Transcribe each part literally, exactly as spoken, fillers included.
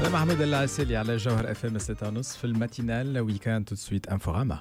محمود العسيلي على جوهر اف ام ستة ونص في الماتينال ويكاند تو سويت انفوراما.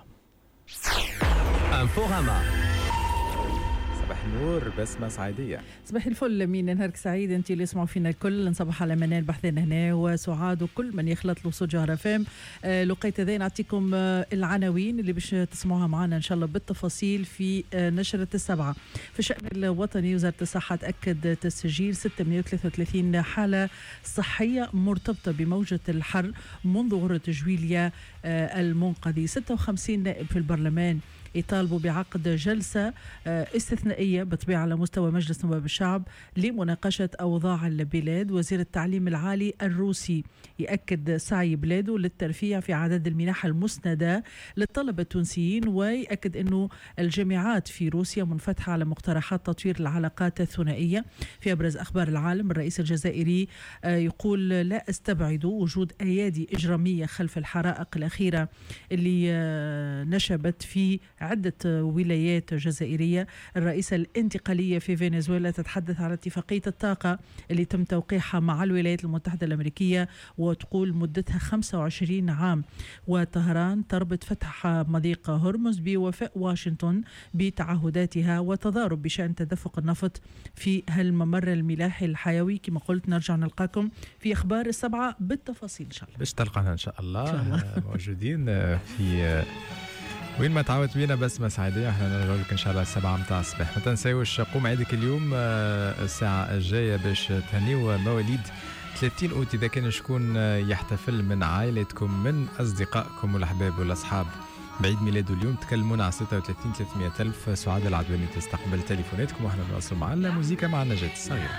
انفوراما صباح النور بسمة سعيدية. صباح الفل مين، نهارك سعيد انت اللي يسمعوا فينا الكل. نصبح على منال بحثنا هنا وسعاد وكل من يخلط له صوت جوهر اف ام. آه لقيت ذي نعطيكم آه العناوين اللي باش تسمعوها معنا ان شاء الله بالتفاصيل في آه نشرة السبعة. في الشأن الوطني وزارة الصحة تأكد تسجيل ستمئة وثلاثة وثلاثين حالة صحية مرتبطة بموجة الحر منذ غرة جويليا آه المنقذي. ستة وخمسين نائب في البرلمان يطالبوا بعقد جلسة استثنائية بطبيعة على مستوى مجلس نواب الشعب لمناقشة أوضاع البلاد. وزير التعليم العالي الروسي يأكد سعي بلاده للترفيع في عدد المنح المسندة للطلبة التونسيين، ويأكد أنه الجامعات في روسيا منفتحة على مقترحات تطوير العلاقات الثنائية. في أبرز أخبار العالم، الرئيس الجزائري يقول لا أستبعد وجود أيادي إجرامية خلف الحرائق الأخيرة اللي نشبت في عدة ولايات جزائرية. الرئيسة الانتقالية في فنزويلا تتحدث عن اتفاقية الطاقة اللي تم توقيعها مع الولايات المتحدة الأمريكية وتقول مدتها خمسة وعشرين عام. وطهران تربط فتح مضيق هرمز بوفاء واشنطن بتعهداتها وتضارب بشأن تدفق النفط في هالممر الملاحي الحيوي. كما قلت نرجع نلقاكم في أخبار السبعة بالتفاصيل إن شاء الله. باش تلقانا إن شاء الله, إن شاء الله. موجودين في وين ما تعودت بينا بسمة سعيدية. احنا نرجع لك ان شاء الله السبعة متاع الصباح. ما تنساوش قوم عيدك اليوم الساعة الجاية باش تهنيوا مواليد ثلاثين أوت اذا كان شكون يحتفل من عائلتكم من اصدقائكم والاحباب والاصحاب بعيد ميلاده اليوم. تكلمونا على ستة وثلاثين ثلاثمئة ألف. سعاد العدواني تستقبل تليفوناتكم واحنا نواصل مع الموسيقى مع نجاة الصغيرة.